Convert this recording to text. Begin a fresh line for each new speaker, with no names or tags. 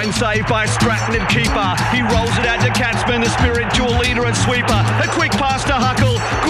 Saved by Stratton and keeper. He rolls it out to Katzman, the spirit dual leader and sweeper. A quick pass to Huckle.